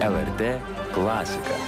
LRT klasika.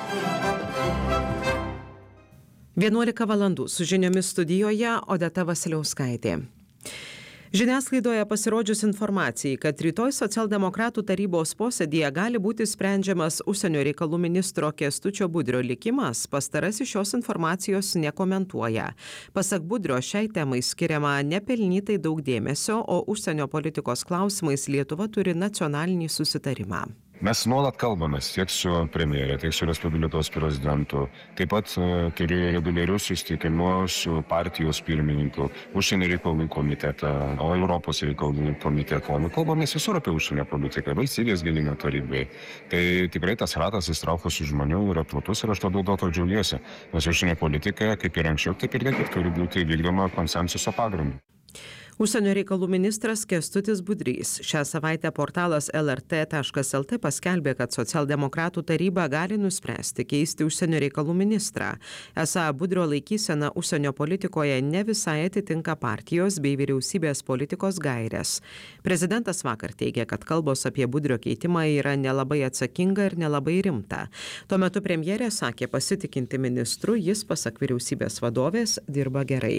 11 valandų su žiniomis studijoje Odeta Vasiliauskaitė. Žiniasklaidoje pasirodžius informacijai, kad rytoj socialdemokratų tarybos posėdyje gali būti sprendžiamas užsienio reikalų ministro Kęstučio Budrio likimas, pastarasis šios informacijos nekomentuoja. Pasak Budrio, šiai temai skiriama nepelnytai daug dėmesio, o užsienio politikos klausimais Lietuva turi nacionalinį susitarimą. Mes nuolat kalbamės tiek su premjerė, tiek su Respublikos prezidentu. Taip pat turėjo reguliarius susitikimus su partijos pirmininku, užsienio reikalų komitetą, Europos reikalų komitetą. Kalbamės visur apie užsienio politiką, valstybės gynimo tarybai. Tai tikrai tas ratas įstraukusių žmonių yra platus ir aš to džiaugiuosi. Nes užsienio politika, kaip ir anksčiau, taip ir dabar turi būti vykdoma konsensuso pagrindu. Užsienio reikalų ministras Kęstutis Budrys. Šią savaitę portalas lrt.lt paskelbė, kad socialdemokratų taryba gali nuspręsti keisti užsienio reikalų ministrą. Esą Budrio laikysena užsienio politikoje ne visai atitinka partijos bei vyriausybės politikos gaires. Prezidentas vakar teigė, kad kalbos apie Budrio keitimą yra nelabai atsakinga ir nelabai rimta. Tuo metu premjerė sakė pasitikinti ministru, jis, pasak vyriausybės vadovės, dirba gerai.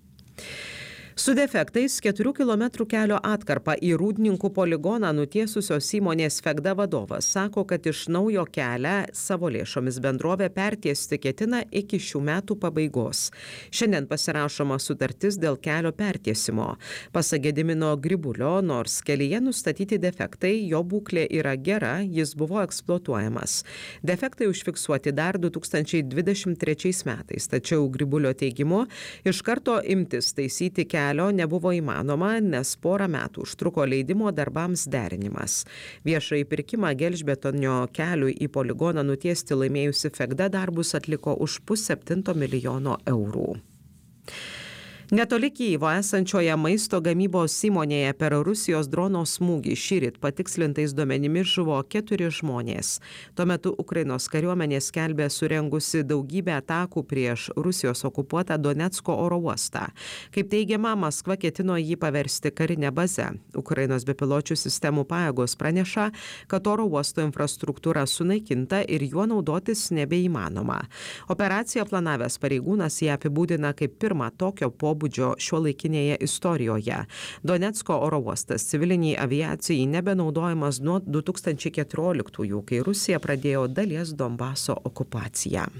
Su defektais 4 km kelio atkarpą į Rūdninkų poligoną nutiesusios įmonės Fegda vadovas sako, kad iš naujo kelią savo lėšomis bendrovė pertiesti ketina iki šių metų pabaigos. Šiandien pasirašoma sutartis dėl kelio pertiesimo. Pasak Gedimino Gribulio, nors kelyje nustatyti defektai, jo būklė yra gera, jis buvo eksploatuojamas. Defektai užfiksuoti dar 2023 metais, tačiau Gribulio teigimu iš karto imtis taisyti kelią nebuvo įmanoma, nes porą metų užtruko leidimo darbams derinimas. Viešąjį pirkimą gelžbetonio keliui į poligoną nutiesti laimėjusi Fegda darbus atliko už 5,7 milijono eurų. Netoli Kyjivo esančioje maisto gamybos įmonėje per Rusijos drono smūgį šįryt patikslintais duomenimis žuvo 4 žmonės. Tuo metu Ukrainos kariuomenė skelbė surengusi daugybę atakų prieš Rusijos okupuotą Donecko oro uostą. Kaip teigiama, Maskva ketino jį paversti karinę bazę. Ukrainos bepiločių sistemų pajėgos praneša, kad oro uosto infrastruktūra sunaikinta ir juo naudotis nebeįmanoma. Operaciją planavęs pareigūnas ją apibūdina kaip pirmą tokio pobūdžio šiuolaikinėje istorijoje. Donecko oro uostas civiliniai aviacijai nebenaudojamas nuo 2014-ųjų, kai Rusija pradėjo dalies Donbaso okupaciją.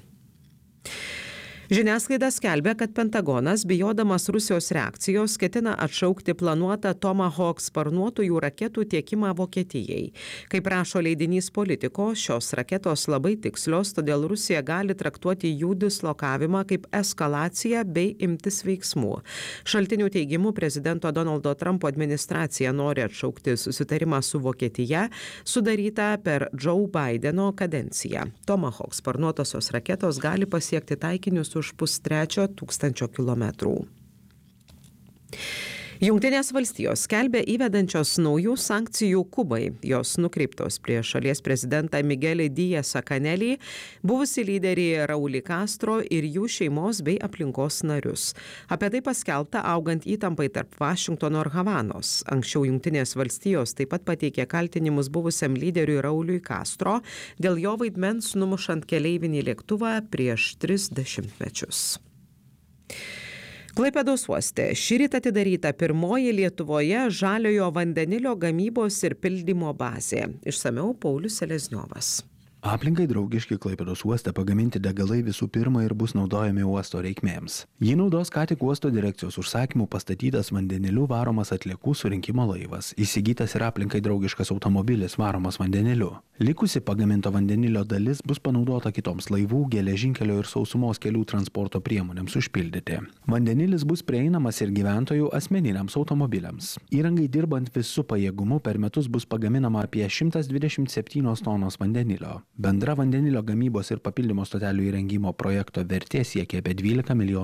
Žiniasklaida skelbia, kad Pentagonas, bijodamas Rusijos reakcijos, ketina atšaukti planuotą Tomahawk sparnuotųjų raketų tiekimą Vokietijai. Kaip rašo leidinys Politico, šios raketos labai tikslios, todėl Rusija gali traktuoti jų dislokavimą kaip eskalaciją bei imtis veiksmų. Šaltinių teigimu, prezidento Donaldo Trumpo administracija nori atšaukti susitarimą su Vokietija, sudarytą per Joe Bideno kadenciją. Tomahawk sparnuotosios raketos gali pasiekti taikinius už 1,3 kilometrų. Jungtinės valstijos skelbia įvedančios naujų sankcijų Kubai. Jos nukreiptos prieš šalies prezidentą Miguelį Díazą Canelį, buvusį lyderį Raulį Castro ir jų šeimos bei aplinkos narius. Apie tai paskelbta augant įtampai tarp Vašingtono ir Havanos. Anksčiau Jungtinės valstijos taip pat pateikė kaltinimus buvusiam lyderiui Rauliui Castro dėl jo vaidmens numušant keleivinį lėktuvą prieš 30 metus. Klaipėdos uoste šįryt atidaryta pirmoji Lietuvoje žaliojo vandenilio gamybos ir pildymo bazė. Išsamiau Paulius Selezniovas. Aplinkai draugiški Klaipėdos uoste pagaminti degalai visų pirma ir bus naudojami uosto reikmėms. Jį naudos ką tik uosto direkcijos užsakymų pastatytas vandeniliu varomas atliekų surinkimo laivas, įsigytas ir aplinkai draugiškas automobilis varomas vandeniliu. Likusi pagaminto vandenilio dalis bus panaudota kitoms laivų, geležinkelio ir sausumos kelių transporto priemonėms užpildyti. Vandenilis bus prieinamas ir gyventojų asmeniniams automobiliams. Įrangai dirbant visų pajėgumu per metus bus pagaminama apie 127 tonos vandenilio. Bendra vandenilio gamybos ir papildymo stotelių įrengimo projekto vertė siekia apie 12 milijonų